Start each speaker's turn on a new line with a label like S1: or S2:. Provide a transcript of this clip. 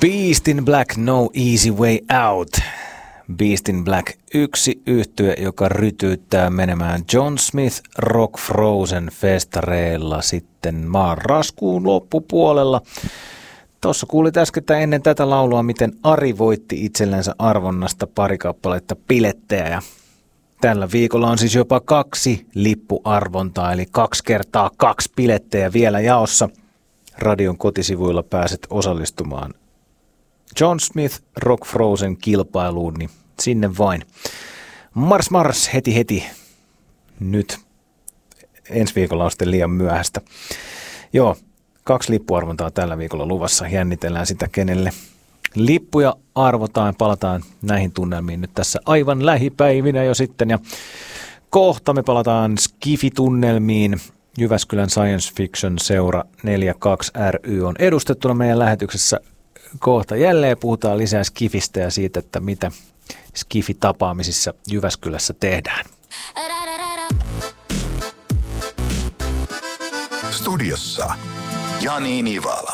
S1: Beast in Black, No Easy Way Out. Beast in Black, yksi yhtye, joka rytyyttää menemään John Smith Rock Frozen festareilla sitten marraskuun loppupuolella. Tuossa kuulit äsken ennen tätä laulua, miten Ari voitti itsellensä arvonnasta pari kappaletta bilettejä. Ja tällä viikolla on siis jopa 2 lippuarvontaa, eli 2 kertaa 2 bilettejä vielä jaossa. Radion kotisivuilla pääset osallistumaan John Smith Rock Frozen kilpailuun, niin sinne vain. Mars heti. Nyt ensi viikolla on sitten liian myöhäistä. Joo, 2 lippuarvontaa tällä viikolla luvassa. Jännitellään sitä, kenelle lippuja arvotaan. Palataan näihin tunnelmiin nyt tässä aivan lähipäivinä jo sitten. Ja kohta me palataan Skifi-tunnelmiin. Jyväskylän Science Fiction Seura 42 ry on edustettuna meidän lähetyksessä. Kohta jälleen puhutaan lisää Skifistä ja siitä, että mitä Skifi-tapaamisissa Jyväskylässä tehdään.
S2: Studiossa Jani Nivala.